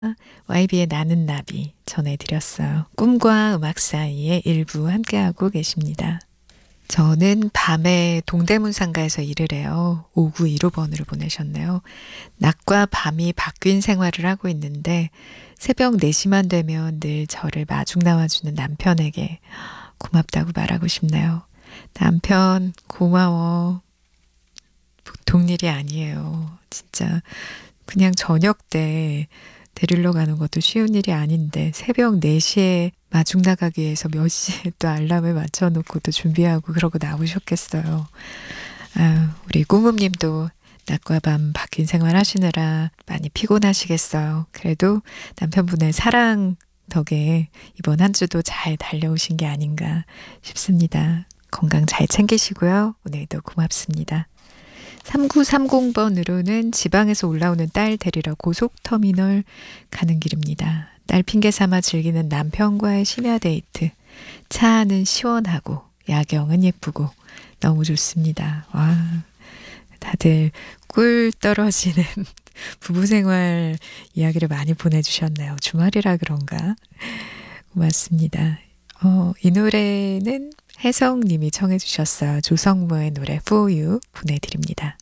YB의 나는 나비 전해드렸어요. 꿈과 음악 사이의 일부 함께하고 계십니다. 저는 밤에 동대문 상가에서 일을 해요. 5915번으로 보내셨네요. 낮과 밤이 바뀐 생활을 하고 있는데 새벽 4시만 되면 늘 저를 마중 나와주는 남편에게 고맙다고 말하고 싶네요. 남편 고마워. 보통 일이 아니에요. 진짜 그냥 저녁 때 데리러 가는 것도 쉬운 일이 아닌데 새벽 4시에 마중 나가기 위해서 몇 시에 또 알람을 맞춰놓고 또 준비하고 그러고 나오셨겠어요. 아유, 우리 꾸묵님도 낮과 밤 바뀐 생활 하시느라 많이 피곤하시겠어요. 그래도 남편분의 사랑 덕에 이번 한 주도 잘 달려오신 게 아닌가 싶습니다. 건강 잘 챙기시고요. 오늘도 고맙습니다. 3930번으로는 지방에서 올라오는 딸 데리러 고속터미널 가는 길입니다. 딸 핑계 삼아 즐기는 남편과의 심야 데이트. 차 안은 시원하고 야경은 예쁘고 너무 좋습니다. 와, 다들 꿀 떨어지는 부부생활 이야기를 많이 보내주셨네요. 주말이라 그런가? 고맙습니다. 이 노래는 혜성님이 청해 주셨어요. 조성모의 노래 For You 보내드립니다.